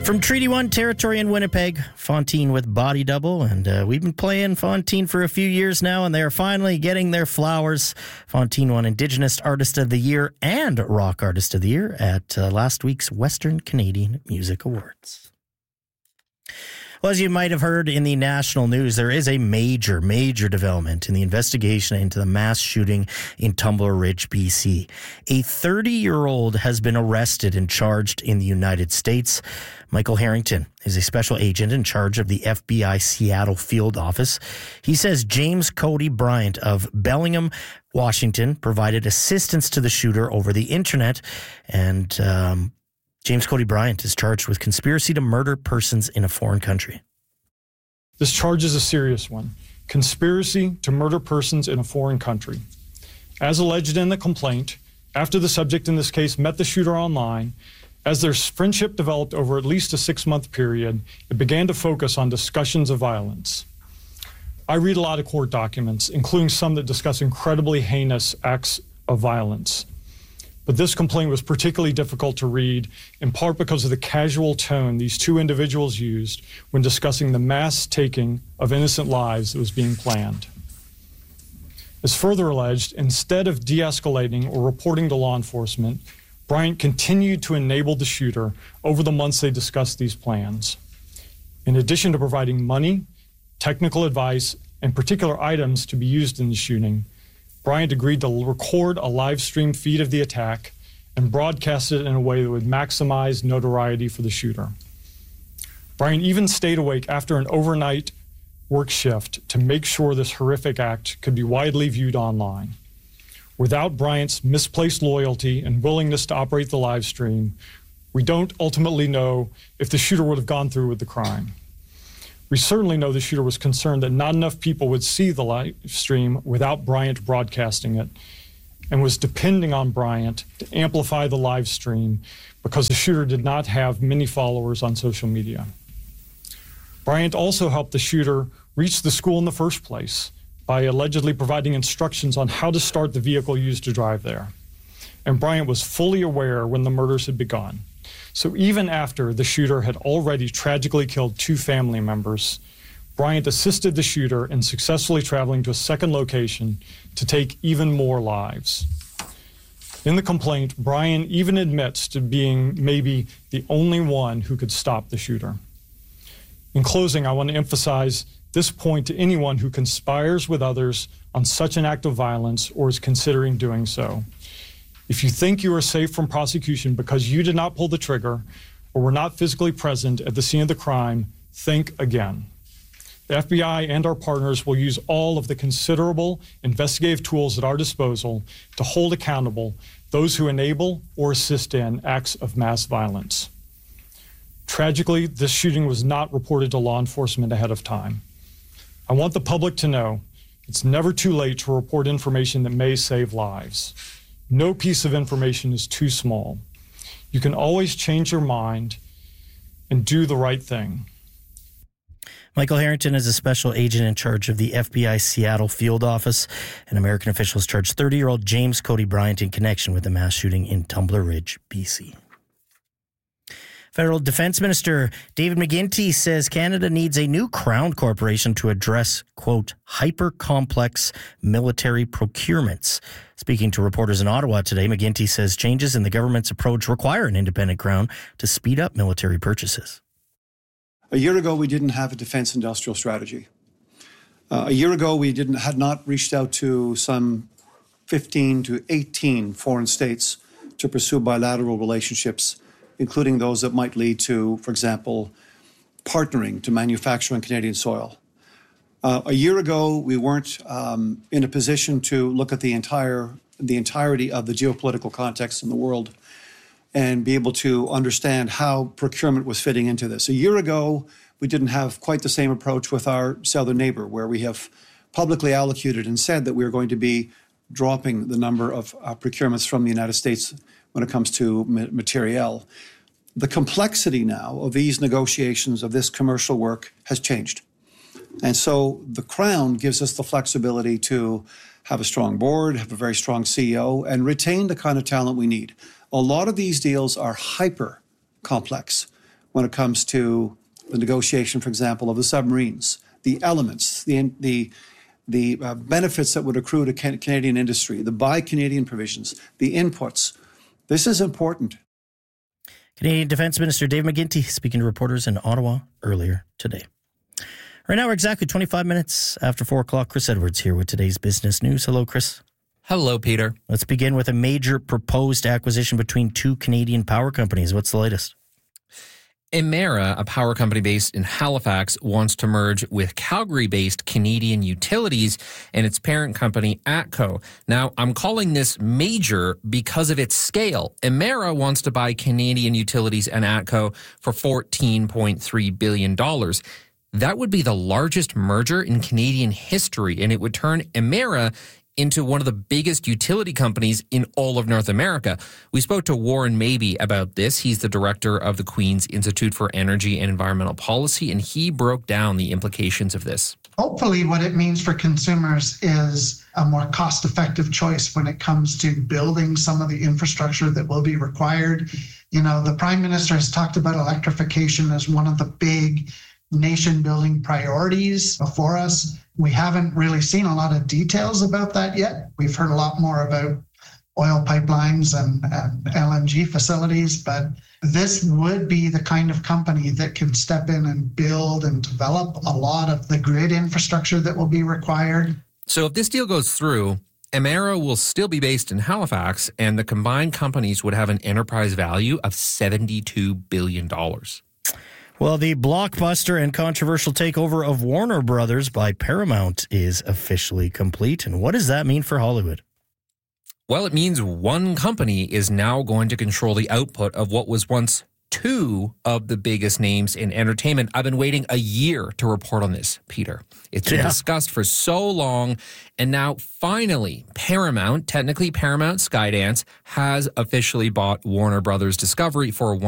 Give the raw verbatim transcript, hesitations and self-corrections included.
From Treaty One territory in Winnipeg, Fontaine with Body Double, and uh, we've been playing Fontaine for a few years now, and they are finally getting their flowers. Fontaine won Indigenous Artist of the Year and Rock Artist of the Year at uh, last week's Western Canadian Music Awards. Well, as you might have heard in the national news, there is a major, major development in the investigation into the mass shooting in Tumbler Ridge, B C. A thirty-year-old has been arrested and charged in the United States. Michael Harrington is a special agent in charge of the F B I Seattle field office. He says James Cody Bryant of Bellingham, Washington, provided assistance to the shooter over the internet, and um, James Cody Bryant is charged with conspiracy to murder persons in a foreign country. This charge is a serious one. Conspiracy to murder persons in a foreign country. As alleged in the complaint, after the subject in this case met the shooter online, as their friendship developed over at least a six-month period, it began to focus on discussions of violence. I read a lot of court documents, including some that discuss incredibly heinous acts of violence. But this complaint was particularly difficult to read, in part because of the casual tone these two individuals used when discussing the mass taking of innocent lives that was being planned. As further alleged, instead of de-escalating or reporting to law enforcement, Bryant continued to enable the shooter over the months they discussed these plans. In addition to providing money, technical advice, and particular items to be used in the shooting, Bryant agreed to record a live stream feed of the attack and broadcast it in a way that would maximize notoriety for the shooter. Bryant even stayed awake after an overnight work shift to make sure this horrific act could be widely viewed online. Without Bryant's misplaced loyalty and willingness to operate the live stream, we don't ultimately know if the shooter would have gone through with the crime. We certainly know the shooter was concerned that not enough people would see the live stream without Bryant broadcasting it, and was depending on Bryant to amplify the live stream because the shooter did not have many followers on social media. Bryant also helped the shooter reach the school in the first place by allegedly providing instructions on how to start the vehicle used to drive there. And Bryant was fully aware when the murders had begun. So even after the shooter had already tragically killed two family members, Bryant assisted the shooter in successfully traveling to a second location to take even more lives. In the complaint, Bryant even admits to being maybe the only one who could stop the shooter. In closing, I want to emphasize this point to anyone who conspires with others on such an act of violence or is considering doing so. If you think you are safe from prosecution because you did not pull the trigger or were not physically present at the scene of the crime, think again. The F B I and our partners will use all of the considerable investigative tools at our disposal to hold accountable those who enable or assist in acts of mass violence. Tragically, this shooting was not reported to law enforcement ahead of time. I want the public to know it's never too late to report information that may save lives. No piece of information is too small. You can always change your mind and do the right thing. Michael Harrington is a special agent in charge of the F B I Seattle field office, and American officials charged thirty-year-old James Cody Bryant in connection with the mass shooting in Tumbler Ridge, B C. Federal Defense Minister David McGuinty says Canada needs a new Crown Corporation to address, quote, hyper-complex military procurements. Speaking to reporters in Ottawa today, McGuinty says changes in the government's approach require an independent Crown to speed up military purchases. A year ago, we didn't have a defense industrial strategy. Uh, a year ago, we didn't had not reached out to some fifteen to eighteen foreign states to pursue bilateral relationships, including those that might lead to, for example, partnering to manufacture on Canadian soil. Uh, a year ago, we weren't um, in a position to look at the entire the entirety of the geopolitical context in the world and be able to understand how procurement was fitting into this. A year ago, we didn't have quite the same approach with our southern neighbor, where we have publicly allocated and said that we are going to be dropping the number of uh, procurements from the United States when it comes to materiel. The complexity now of these negotiations, of this commercial work, has changed. And so the Crown gives us the flexibility to have a strong board, have a very strong C E O, and retain the kind of talent we need. A lot of these deals are hyper complex, when it comes to the negotiation, for example, of the submarines, the elements, the the the uh, benefits that would accrue to can- Canadian industry, the Buy Canadian provisions, the inputs. This is important. Canadian Defence Minister Dave McGuinty speaking to reporters in Ottawa earlier today. Right now, we're exactly twenty-five minutes after four o'clock. Chris Edwards here with today's business news. Hello, Chris. Hello, Peter. Let's begin with a major proposed acquisition between two Canadian power companies. What's the latest? Emera, a power company based in Halifax, wants to merge with Calgary-based Canadian Utilities and its parent company, ATCO. Now, I'm calling this major because of its scale. Emera wants to buy Canadian Utilities and ATCO for fourteen point three billion dollars. That would be the largest merger in Canadian history, and it would turn Emera into one of the biggest utility companies in all of North America. We spoke to Warren Mabey about this. He's the director of the Queen's Institute for Energy and Environmental Policy, and he broke down the implications of this. Hopefully what it means for consumers is a more cost-effective choice when it comes to building some of the infrastructure that will be required. You know, the Prime Minister has talked about electrification as one of the big nation-building priorities before us. We haven't really seen a lot of details about that yet. We've heard a lot more about oil pipelines and, and L N G facilities, but this would be the kind of company that can step in and build and develop a lot of the grid infrastructure that will be required. So if this deal goes through, Emera will still be based in Halifax, and the combined companies would have an enterprise value of seventy-two billion dollars. Well, the blockbuster and controversial takeover of Warner Brothers by Paramount is officially complete. And what does that mean for Hollywood? Well, it means one company is now going to control the output of what was once two of the biggest names in entertainment. I've been waiting a year to report on this, Peter. It's been Yeah. discussed for so long, and now finally Paramount, technically Paramount Skydance, has officially bought Warner Brothers Discovery for